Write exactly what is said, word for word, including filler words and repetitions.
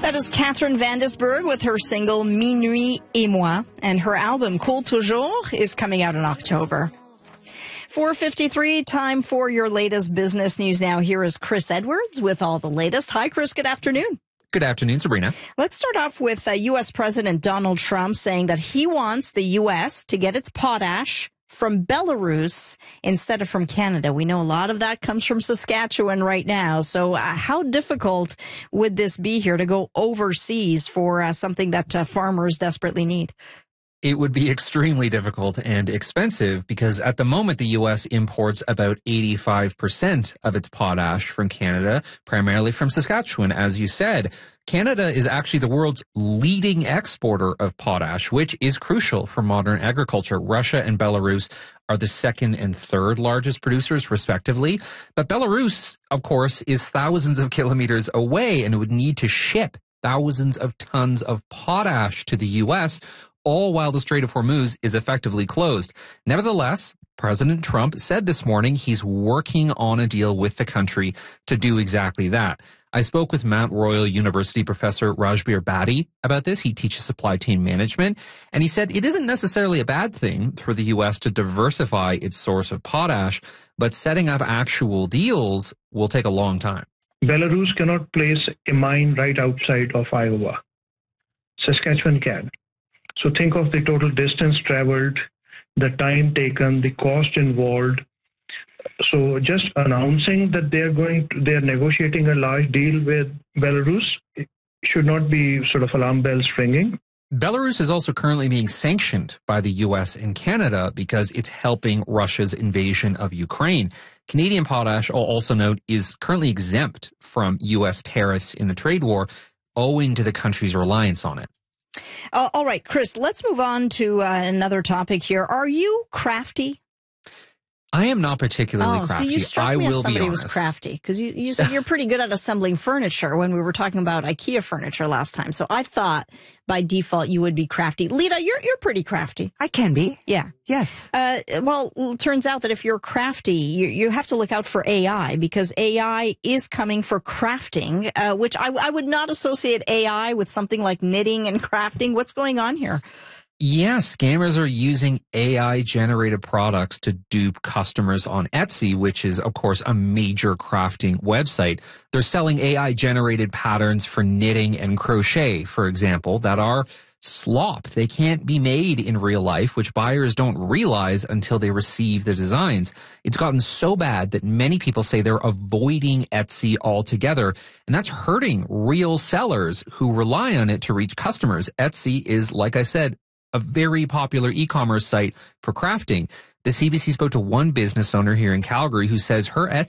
That is Catherine Vandesberg with her single Minuit et Moi, and her album Cool Toujours is coming out in October. four fifty-three, time for your latest business news now. Here is Chris Edwards with all the latest. Hi, Chris. Good afternoon. Good afternoon, Sabrina. Let's start off with uh, U S. President Donald Trump saying that he wants the U S to get its potash from Belarus instead of from Canada. We know a lot of that comes from Saskatchewan right now. So uh, how difficult would this be here to go overseas for uh, something that uh, farmers desperately need? It would be extremely difficult and expensive because at the moment, the U S imports about eighty-five percent of its potash from Canada, primarily from Saskatchewan, as you said. Canada is actually the world's leading exporter of potash, which is crucial for modern agriculture. Russia and Belarus are the second and third largest producers, respectively. But Belarus, of course, is thousands of kilometers away and would need to ship thousands of tons of potash to the U S, all while the Strait of Hormuz is effectively closed. Nevertheless, President Trump said this morning he's working on a deal with the country to do exactly that. I spoke with Mount Royal University professor Rajbir Badi about this. He teaches supply chain management, and he said it isn't necessarily a bad thing for the U S to diversify its source of potash, but setting up actual deals will take a long time. Belarus cannot place a mine right outside of Iowa. Saskatchewan can. So think of the total distance traveled, the time taken, the cost involved. So just announcing that they're going to, they're negotiating a large deal with Belarus should not be sort of alarm bells ringing. Belarus is also currently being sanctioned by the U S and Canada because it's helping Russia's invasion of Ukraine. Canadian potash, I'll also note, is currently exempt from U S tariffs in the trade war, owing to the country's reliance on it. Uh, all right, Chris, let's move on to uh, another topic here. Are you crafty? I am not particularly oh, crafty. So you struck I me will as somebody be who honest. was crafty because you, you said you're pretty good at assembling furniture when we were talking about IKEA furniture last time. So I thought by default you would be crafty. Lita, you're you're pretty crafty. I can be. Yeah. Yes. Uh, well, it turns out that if you're crafty, you, you have to look out for A I because A I is coming for crafting, uh, which I, I would not associate A I with something like knitting and crafting. What's going on here? Yeah, scammers are using A I-generated products to dupe customers on Etsy, which is, of course, a major crafting website. They're selling A I-generated patterns for knitting and crochet, for example, that are slop. They can't be made in real life, which buyers don't realize until they receive the designs. It's gotten so bad that many people say they're avoiding Etsy altogether, and that's hurting real sellers who rely on it to reach customers. Etsy is, like I said, a very popular e-commerce site for crafting. The C B C spoke to one business owner here in Calgary who says her Etsy